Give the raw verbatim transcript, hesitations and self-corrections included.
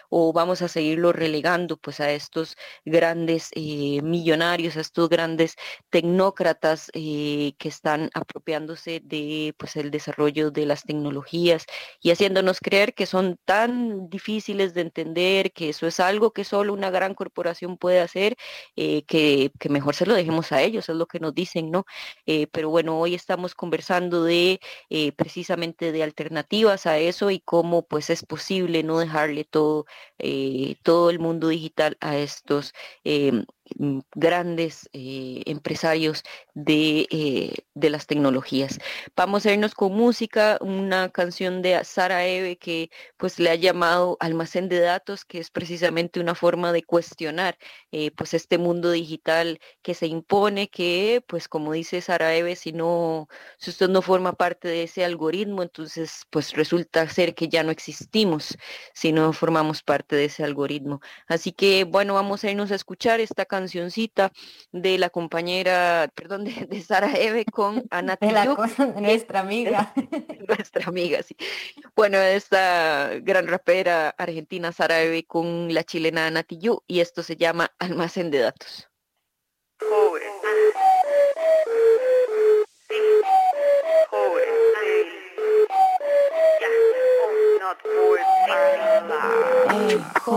o vamos a seguirlo relegando pues a estos grandes eh, millonarios, a estos grandes tecnócratas eh, que están apropiándose de pues el desarrollo de las tecnologías y haciéndonos creer que son tan difíciles de entender, que eso es algo que solo una gran corporación puede hacer, eh, que, que mejor se lo dejemos a ellos, es lo que nos dicen, ¿no? Eh, pero bueno, hoy estamos conversando de eh, precisamente de alternativas a eso y cómo pues es posible no dejarle todo, eh, todo el mundo digital a estos em, mm, grandes eh, empresarios de, eh, de las tecnologías. Vamos a irnos con música, una canción de Sara Eve que pues le ha llamado almacén de datos, que es precisamente una forma de cuestionar eh, pues este mundo digital que se impone, que pues como dice Sara Eve, si no, si usted no forma parte de ese algoritmo, entonces pues resulta ser que ya no existimos si no formamos parte de ese algoritmo. Así que bueno, vamos a irnos a escuchar esta cancioncita de la compañera, perdón, de, de Sara Eve con De la Anatiu, cosa de que nuestra es amiga. nuestra amiga, sí. Bueno, esta gran rapera argentina Sara Eve con la chilena Nati Yu, y esto se llama Almacén de Datos.